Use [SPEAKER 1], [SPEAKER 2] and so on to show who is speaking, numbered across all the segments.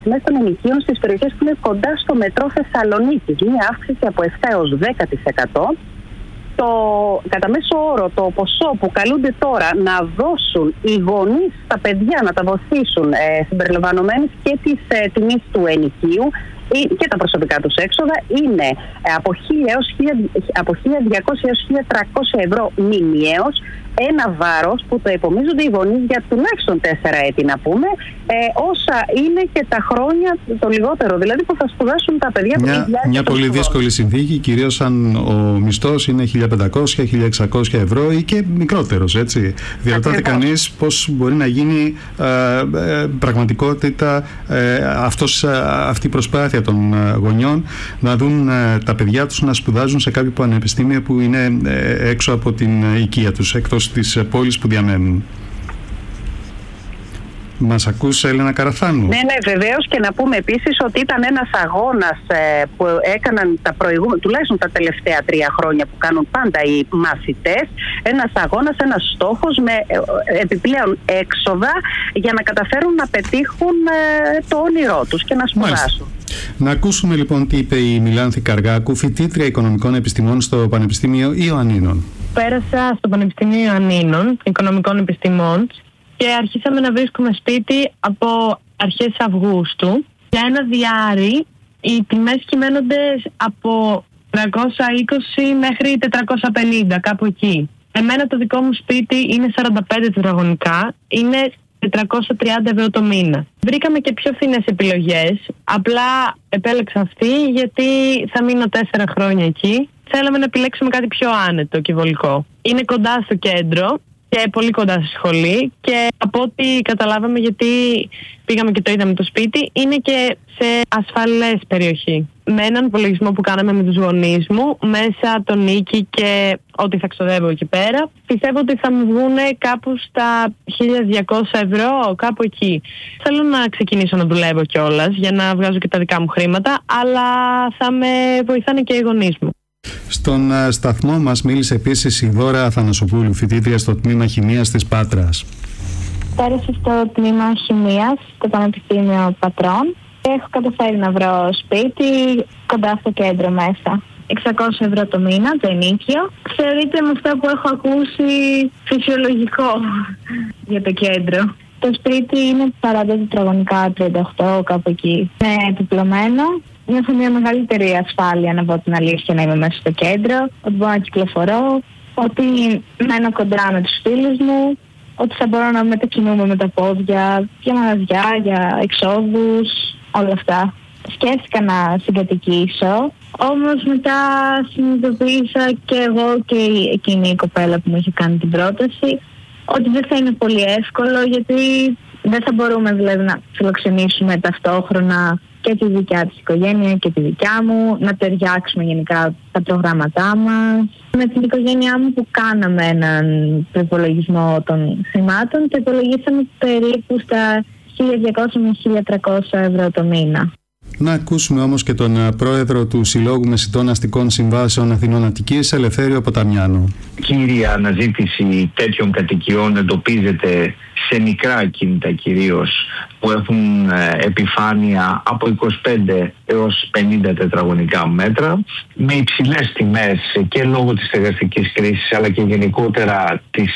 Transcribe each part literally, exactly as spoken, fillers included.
[SPEAKER 1] Μέσα των ενοικίων στις περιοχές που είναι κοντά στο μετρό Θεσσαλονίκης, μία αύξηση από επτά έως δέκα τοις εκατό. Το, κατά μέσο όρο το ποσό που καλούνται τώρα να δώσουν οι γονείς στα παιδιά, να τα βοηθήσουν ε, συμπεριλαμβανομένης και της ε, τιμής του ενοικίου και τα προσωπικά τους έξοδα, είναι από, από χίλια διακόσια έως χίλια τριακόσια ευρώ μηνιαίως, ένα βάρος που το επομίζονται οι γονείς για τουλάχιστον τέσσερα έτη, να πούμε, ε, όσα είναι και τα χρόνια το λιγότερο, δηλαδή που θα σπουδάσουν τα παιδιά.
[SPEAKER 2] Μια, μια πολύ δύσκολη συνθήκη, κυρίως αν ο μισθός είναι χίλια πεντακόσια με χίλια εξακόσια ευρώ ή και μικρότερος, έτσι. Διαρωτάται κανείς πώς μπορεί να γίνει ε, ε, πραγματικότητα ε, αυτός, ε, αυτή η προσπάθεια των ε, γονιών να δουν ε, τα παιδιά τους να σπουδάζουν σε κάποιο πανεπιστήμιο που είναι ε, έξω από την ε, οικία τους, εκτός της πόλης που διαμένουν. Μας ακούς, Έλενα Καραθάνου?
[SPEAKER 1] Ναι, ναι, βεβαίως, και να πούμε επίσης ότι ήταν ένας αγώνας ε, που έκαναν τα προηγούμενα, τουλάχιστον τα τελευταία τρία χρόνια που κάνουν πάντα οι μαθητές, ένας αγώνας, ένας στόχος με ε, επιπλέον έξοδα για να καταφέρουν να πετύχουν ε, το όνειρό τους και να σπουδάσουν.
[SPEAKER 2] Να ακούσουμε λοιπόν τι είπε η Μιλάνθη Καργάκου, φοιτήτρια Οικονομικών Επιστημών στο Πανεπιστήμιο Ιωαννίνων.
[SPEAKER 3] Πέρασα στο Πανεπιστήμιο Ιωαννίνων Οικονομικών Επιστημών και αρχίσαμε να βρίσκουμε σπίτι από αρχές Αυγούστου. Για ένα διάρρη οι τιμές κυμαίνονται από τριακόσια είκοσι μέχρι τετρακόσια πενήντα, κάπου εκεί. Εμένα το δικό μου σπίτι είναι σαράντα πέντε τετραγωνικά, είναι τετρακόσια τριάντα ευρώ το μήνα. Βρήκαμε και πιο φθηνές επιλογές, απλά επέλεξα αυτή γιατί θα μείνω τέσσερα χρόνια εκεί. Θέλαμε να επιλέξουμε κάτι πιο άνετο και βολικό. Είναι κοντά στο κέντρο και πολύ κοντά στη σχολή και από ό,τι καταλάβαμε, γιατί πήγαμε και το είδαμε το σπίτι, είναι και σε ασφαλές περιοχή. Με έναν υπολογισμό που κάναμε με τους γονείς μου, μέσα από τον νίκη και ό,τι θα ξοδεύω εκεί πέρα, πιστεύω ότι θα μου βγουν κάπου στα χίλια διακόσια ευρώ, κάπου εκεί. Θέλω να ξεκινήσω να δουλεύω κιόλας για να βγάζω και τα δικά μου χρήματα, αλλά θα με βοηθάνε και οι γονείς μου.
[SPEAKER 2] Στον σταθμό μας μίλησε επίσης η Δώρα Αθανασοπούλου, φοιτήτρια στο τμήμα Χημείας της Πάτρας.
[SPEAKER 4] Πέρασα στο τμήμα Χημείας στο Πανεπιστήμιο Πατρών. Έχω καταφέρει να βρω σπίτι κοντά στο κέντρο μέσα. εξακόσια ευρώ το μήνα, το ενίκιο. Θεωρείται με αυτά που έχω ακούσει φυσιολογικό για το κέντρο. Το σπίτι είναι σαράντα τετραγωνικά, τριάντα οκτώ, κάπου εκεί. Είναι επιπλωμένο. Νιώθω μια μεγαλύτερη ασφάλεια, να πω την αλήθεια, να είμαι μέσα στο κέντρο, ότι μπορώ να κυκλοφορώ, ότι μένω κοντά με τους φίλους μου, ότι θα μπορώ να μετακινούμε με τα πόδια, για μαγαζιά, για εξόδους, όλα αυτά. Σκέφτηκα να συγκατοικήσω, όμως μετά συνειδητοποίησα και εγώ και εκείνη η κοπέλα που μου είχε κάνει την πρόταση ότι δεν θα είναι πολύ εύκολο, γιατί δεν θα μπορούμε δηλαδή να φιλοξενήσουμε ταυτόχρονα και τη δικιά της οικογένεια και τη δικιά μου, να ταιριάξουμε γενικά τα προγράμματά μας. Με την οικογένειά μου που κάναμε έναν προπολογισμό των χρημάτων, το υπολογίσαμε περίπου στα χίλια διακόσια με χίλια τριακόσια ευρώ το μήνα.
[SPEAKER 2] Να ακούσουμε όμως και τον πρόεδρο του Συλλόγου Μεσιτών Αστικών Συμβάσεων Αθηνών Αττικής, Ελευθέριο Ποταμιάνο.
[SPEAKER 5] Κύρια αναζήτηση τέτοιων κατοικιών εντοπίζεται σε μικρά ακίνητα κυρίως, που έχουν επιφάνεια από είκοσι πέντε έως πενήντα τετραγωνικά μέτρα, με υψηλές τιμές και λόγω της στεγαστικής κρίσης, αλλά και γενικότερα της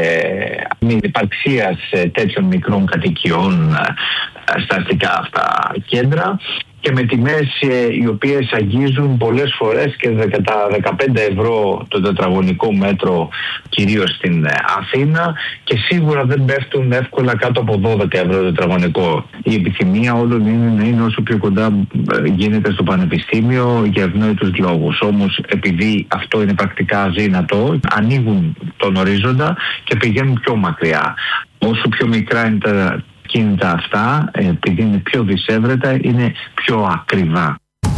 [SPEAKER 5] ε, υπαρξίας τέτοιων μικρών κατοικιών ε, στα αστικά αυτά κέντρα, και με τιμές ε, οι οποίες αγγίζουν πολλές φορές και τα δεκαπέντε ευρώ το τετραγωνικό μέτρο, κυρίως στην ε, Αθήνα, και σίγουρα δεν πέφτουν εύκολα κάτω από δώδεκα ευρώ το τετραγωνικό. Η επιθυμία όλων είναι να είναι όσο πιο κοντά γίνεται στο πανεπιστήμιο για ευνόητους λόγους. Όμως επειδή αυτό είναι πρακτικά αδύνατο, ανοίγουν τον ορίζοντα και πηγαίνουν πιο μακριά. Όσο πιο μικρά είναι τα κίνητα αυτά, επειδή είναι πιο δυσέβρετα, είναι πιο ακριβά.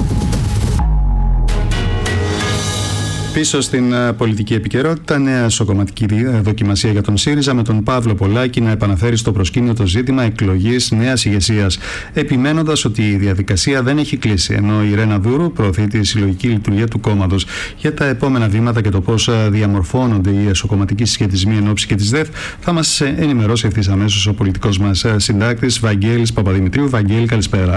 [SPEAKER 2] Πίσω στην πολιτική επικαιρότητα, νέα σοκομματική δοκιμασία για τον ΣΥΡΙΖΑ, με τον Παύλο Πολάκη να επαναφέρει στο προσκήνιο το ζήτημα εκλογής νέας ηγεσίας, επιμένοντας ότι η διαδικασία δεν έχει κλείσει, ενώ η Ρένα Δούρου προωθεί τη συλλογική λειτουργία του κόμματος. Για τα επόμενα βήματα και το πώς διαμορφώνονται οι εσωκομματικοί συσχετισμοί εν ώψη και της ΔΕΘ, θα μας ενημερώσει ευθύς αμέσως ο πολιτικός μας συντάκτης Βαγγέλης Παπαδημητρίου. Βαγγέλη, καλησπέρα.